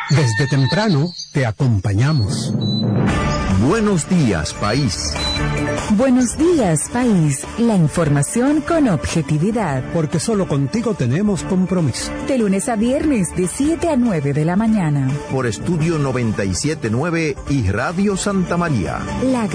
Desde temprano te acompañamos. Buenos días, país. Buenos días, país. La información con objetividad. Porque solo contigo tenemos compromiso. De lunes a viernes, de 7 a 9 de la mañana. Por Estudio 97.9 y Radio Santa María. La